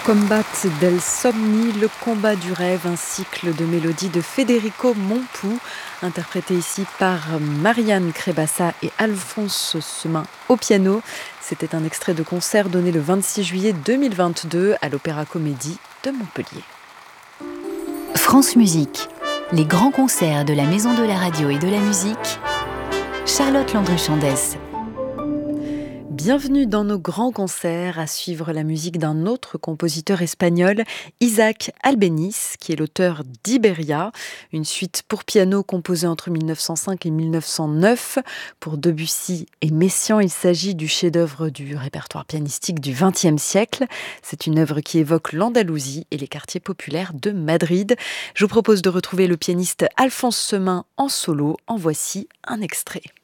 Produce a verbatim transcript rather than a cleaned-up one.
Combat del Somni, le combat du rêve, un cycle de mélodies de Federico Mompou, interprété ici par Marianne Crébassa et Alphonse Semin au piano. C'était un extrait de concert donné le vingt-six juillet deux mille vingt-deux à l'Opéra Comédie de Montpellier. France Musique, les grands concerts de la Maison de la Radio et de la Musique. Charlotte Landry-Chandès. Bienvenue dans nos grands concerts, à suivre la musique d'un autre compositeur espagnol, Isaac Albéniz, qui est l'auteur d'Iberia, une suite pour piano composée entre mille neuf cent cinq et mille neuf cent neuf. Pour Debussy et Messiaen, il s'agit du chef-d'œuvre du répertoire pianistique du vingtième siècle. C'est une œuvre qui évoque l'Andalousie et les quartiers populaires de Madrid. Je vous propose de retrouver le pianiste Alphonse Semin en solo. En voici un extrait.